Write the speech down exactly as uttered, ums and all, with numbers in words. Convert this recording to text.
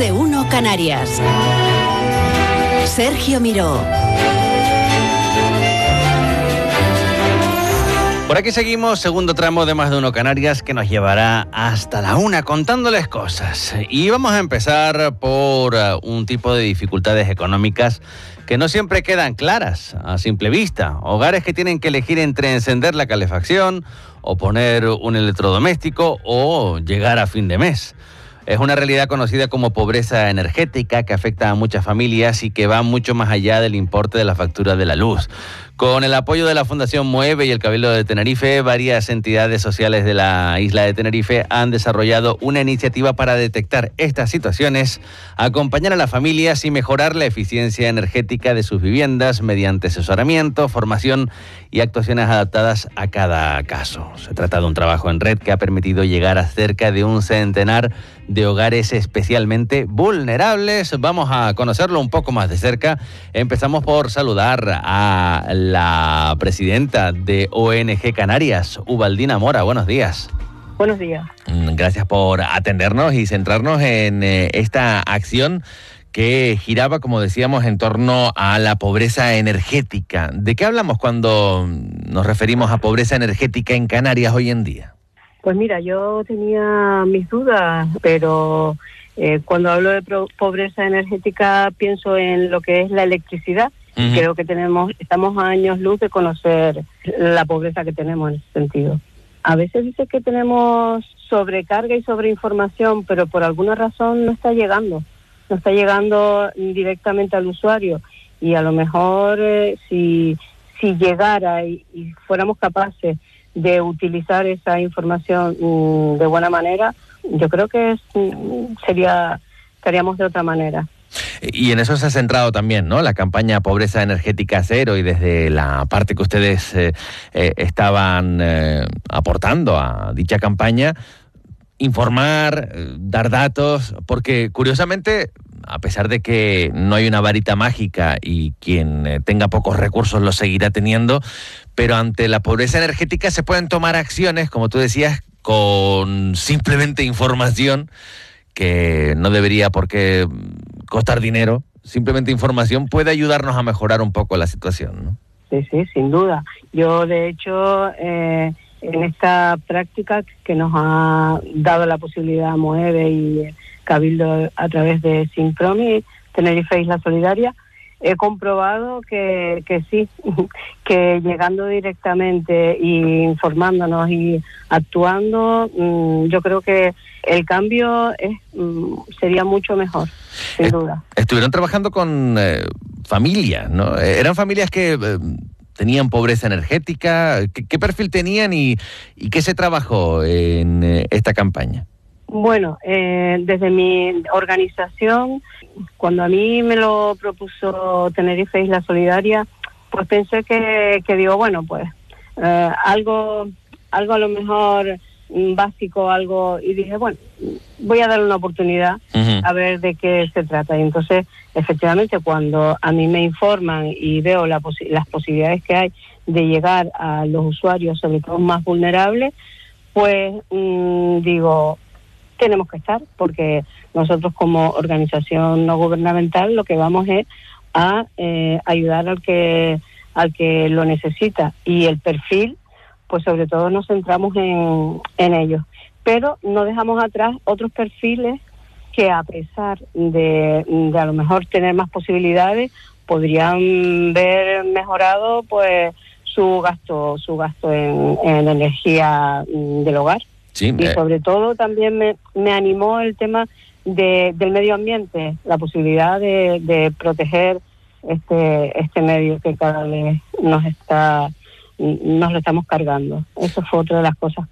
de uno Canarias. Sergio Miró. Por aquí seguimos, segundo tramo de Más de Uno Canarias, que nos llevará hasta la una contándoles cosas. Y vamos a empezar por uh, un tipo de dificultades económicas que no siempre quedan claras a simple vista. Hogares que tienen que elegir entre encender la calefacción o poner un electrodoméstico o llegar a fin de mes. Es una realidad conocida como pobreza energética que afecta a muchas familias y que va mucho más allá del importe de la factura de la luz. Con el apoyo de la Fundación Mueve y el Cabildo de Tenerife, varias entidades sociales de la isla de Tenerife han desarrollado una iniciativa para detectar estas situaciones, acompañar a las familias y mejorar la eficiencia energética de sus viviendas mediante asesoramiento, formación y actuaciones adaptadas a cada caso. Se trata de un trabajo en red que ha permitido llegar a cerca de un centenar de hogares especialmente vulnerables. Vamos a conocerlo un poco más de cerca. Empezamos por saludar a la presidenta de O N G Canarias, Ubaldina Mora. Buenos días. Buenos días. Gracias por atendernos y centrarnos en eh, esta acción que giraba, como decíamos, en torno a la pobreza energética. ¿De qué hablamos cuando nos referimos a pobreza energética en Canarias hoy en día? Pues mira, yo tenía mis dudas, pero eh, cuando hablo de pro- pobreza energética pienso en lo que es la electricidad. Uh-huh. Creo que tenemos, estamos a años luz de conocer la pobreza que tenemos en ese sentido. A veces dice que tenemos sobrecarga y sobreinformación, pero por alguna razón no está llegando, no está llegando directamente al usuario. Y a lo mejor eh, si, si llegara y, y fuéramos capaces de utilizar esa información mm, de buena manera, yo creo que es, mm, sería estaríamos de otra manera. Y en eso se ha centrado también, ¿no?, la campaña Pobreza Energética Cero, y desde la parte que ustedes eh, eh, estaban eh, aportando a dicha campaña, informar, eh, dar datos, porque curiosamente, a pesar de que no hay una varita mágica y quien eh, tenga pocos recursos lo seguirá teniendo, pero ante la pobreza energética se pueden tomar acciones, como tú decías, con simplemente información, que no debería por qué costar dinero. Simplemente información puede ayudarnos a mejorar un poco la situación, ¿no? Sí, sí, sin duda. Yo, de hecho, eh, en esta práctica que nos ha dado la posibilidad Mueve y Cabildo a través de Sinpromi, Tenerife Isla Solidaria, he comprobado que, que sí, que llegando directamente y informándonos y actuando, mmm, yo creo que el cambio es, mmm, sería mucho mejor, sin Est- duda. Estuvieron trabajando con eh, familias, ¿no? Eran familias que eh, tenían pobreza energética. ¿Qué, qué perfil tenían y, y qué se trabajó en eh, esta campaña? Bueno, eh, desde mi organización, cuando a mí me lo propuso Tenerife Isla Solidaria, pues pensé que, que digo, bueno, pues eh, algo, algo a lo mejor básico, algo, y dije, bueno, voy a darle una oportunidad, uh-huh, a ver de qué se trata. Y entonces, efectivamente, cuando a mí me informan y veo la posi- las posibilidades que hay de llegar a los usuarios, sobre todo más vulnerables, pues mmm, digo, tenemos que estar, porque nosotros como organización no gubernamental lo que vamos es a eh, ayudar al que al que lo necesita, y el perfil, pues sobre todo nos centramos en, en ellos, pero no dejamos atrás otros perfiles que, a pesar de, de a lo mejor tener más posibilidades, podrían ver mejorado pues su gasto su gasto en, en energía del hogar. Sí, y eh. sobre todo también me, me animó el tema de, del medio ambiente, la posibilidad de, de proteger este este medio que cada vez nos está nos lo estamos cargando. Eso fue otra de las cosas